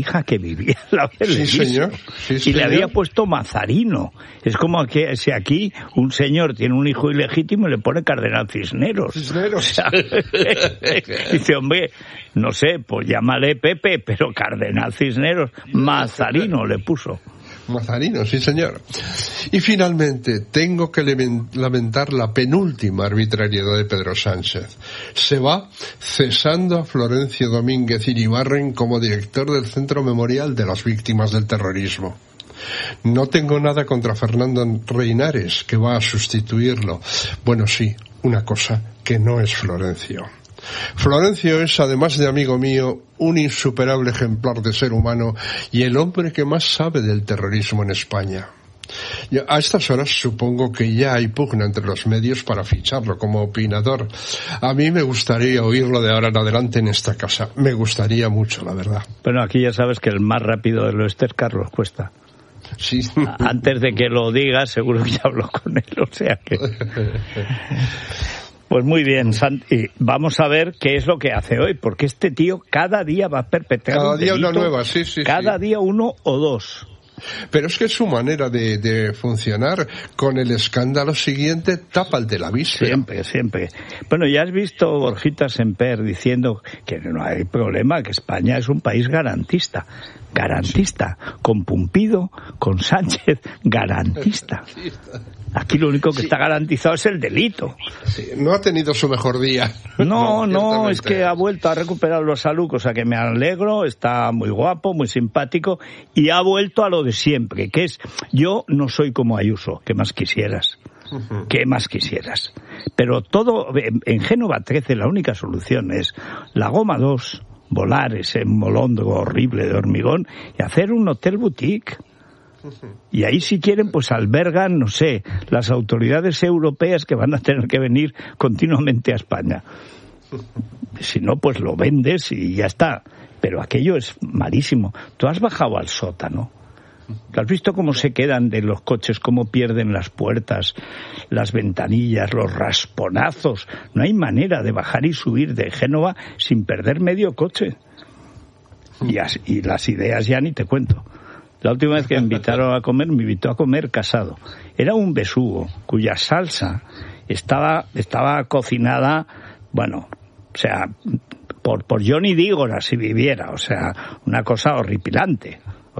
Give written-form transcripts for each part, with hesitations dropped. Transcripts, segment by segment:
hija que vivía al lado del edificio. Señor. Sí, y le había puesto Mazarino. Es como que si aquí un señor tiene un hijo ilegítimo y le pone Cardenal Cisneros. Cisneros. O sea, dice, hombre, no sé, pues llámale Pepe, pero Cardenal Cisneros, Mazarino le puso. Mazarino, sí señor. Y finalmente, tengo que lamentar la penúltima arbitrariedad de Pedro Sánchez. Se va cesando a Florencio Domínguez Iribarren como director del Centro Memorial de las Víctimas del Terrorismo. No tengo nada contra Fernando Reinares, que va a sustituirlo. Bueno, sí, una cosa, que no es Florencio. Florencio es, además de amigo mío, un insuperable ejemplar de ser humano y el hombre que más sabe del terrorismo en España. A estas horas supongo que ya hay pugna entre los medios para ficharlo como opinador. A mí me gustaría oírlo de ahora en adelante en esta casa. Me gustaría mucho, la verdad. Bueno, aquí ya sabes que el más rápido de los es Carlos Cuesta. Sí. Antes de que lo diga, seguro que ya habló con él, o sea que... Pues muy bien, Santi. Vamos a ver qué es lo que hace hoy, porque este tío cada día va a perpetrar cada un delito, día una nueva, sí. Cada día uno o dos. Pero es que su manera de funcionar con el escándalo siguiente tapa el de la vista. Siempre. Bueno, ya has visto Borjita Semper diciendo que no hay problema, que España es un país garantista. Con Pumpido, con Sánchez, garantista. Aquí lo único que está garantizado es el delito. Sí, no ha tenido su mejor día. No, es que ha vuelto a recuperar los salud, o sea que me alegro, está muy guapo, muy simpático, y ha vuelto a lo de siempre, que es, yo no soy como Ayuso, ¿qué más quisieras? ¿Qué más quisieras? Pero todo, en Génova 13 la única solución es la goma 2, volar ese molondro horrible de hormigón y hacer un hotel boutique. Y ahí si quieren pues albergan, no sé, las autoridades europeas que van a tener que venir continuamente a España. Si no, pues lo vendes y ya está. Pero aquello es malísimo. Tú has bajado al sótano. ¿Has visto cómo se quedan de los coches, cómo pierden las puertas, las ventanillas, los rasponazos? No hay manera de bajar y subir de Génova sin perder medio coche. Y las ideas ya ni te cuento. La última vez que me invitaron a comer, me invitó a comer Casado. Era un besugo cuya salsa estaba cocinada, bueno, o sea, por Johnny Dígora si viviera, o sea, una cosa horripilante.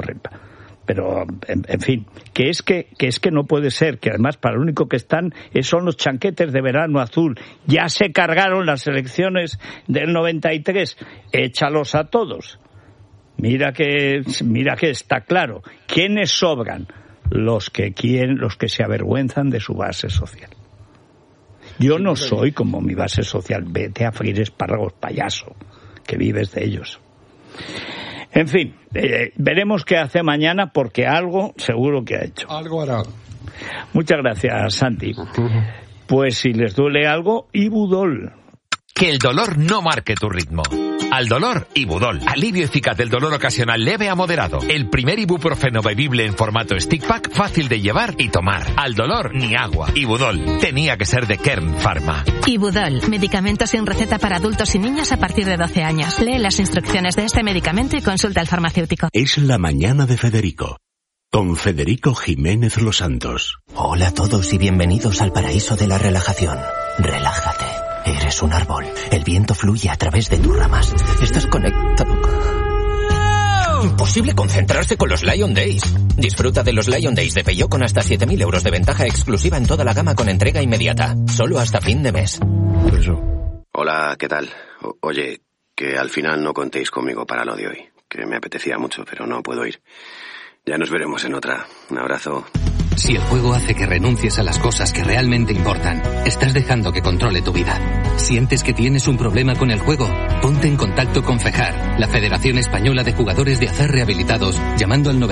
Pero, en fin, que es que no puede ser, que además para lo único que están son los chanquetes de verano azul. Ya se cargaron las elecciones del 93, échalos a todos. Mira que está claro. ¿Quiénes sobran? Los que se avergüenzan de su base social. Yo no soy como mi base social. Vete a freír espárragos, payaso, que vives de ellos. En fin, veremos qué hace mañana, porque algo seguro que ha hecho. Algo hará. Muchas gracias, Santi. Pues si les duele algo, Ibudol. Que el dolor no marque tu ritmo. Al dolor, Ibudol. Alivio eficaz del dolor ocasional leve a moderado. El primer ibuprofeno bebible en formato stick pack, fácil de llevar y tomar. Al dolor, ni agua. Ibudol. Tenía que ser de Kern Pharma. Ibudol. Medicamento sin receta para adultos y niños a partir de 12 años. Lee las instrucciones de este medicamento y consulta al farmacéutico. Es la mañana de Federico. Con Federico Jiménez Los Santos. Hola a todos y bienvenidos al paraíso de la relajación. Relájate. Eres un árbol. El viento fluye a través de tus ramas. Estás conectado. Imposible concentrarse con los Lion Days. Disfruta de los Lion Days de Peugeot con hasta 7.000 euros de ventaja exclusiva en toda la gama con entrega inmediata. Solo hasta fin de mes. Hola, ¿qué tal? Oye, que al final no contéis conmigo para lo de hoy. Que me apetecía mucho, pero no puedo ir. Ya nos veremos en otra. Un abrazo. Si el juego hace que renuncies a las cosas que realmente importan, estás dejando que controle tu vida. ¿Sientes que tienes un problema con el juego? Ponte en contacto con FEJAR, la Federación Española de Jugadores de Azar Rehabilitados, llamando al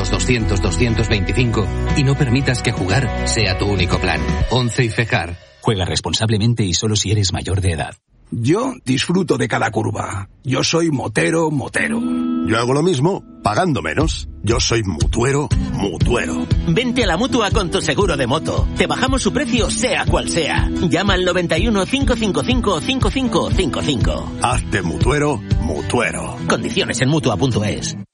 900-200-225 y no permitas que jugar sea tu único plan. 11 y FEJAR. Juega responsablemente y solo si eres mayor de edad. Yo disfruto de cada curva. Yo soy motero. Yo hago lo mismo, pagando menos. Yo soy mutuero. Vente a la Mutua con tu seguro de moto. Te bajamos su precio sea cual sea. Llama al 91 555 5555. Hazte mutuero. Condiciones en Mutua.es.